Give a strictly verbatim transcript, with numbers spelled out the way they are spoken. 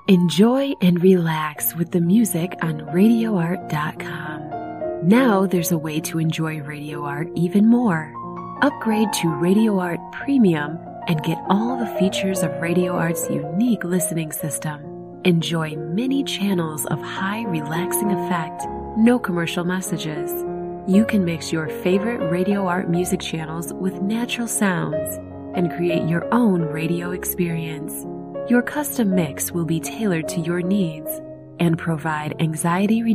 Enjoy and relax with the music on radio art dot com. Now there's a way to enjoy Radio Art even more. Upgrade to Radio Art Premium and get all the features of Radio Art's unique listening system. Enjoy many channels of high relaxing effect, no commercial messages. You can mix your favorite Radio Art music channels with natural sounds and create your own radio experience. Your custom mix will be tailored to your needs and provide anxiety reduction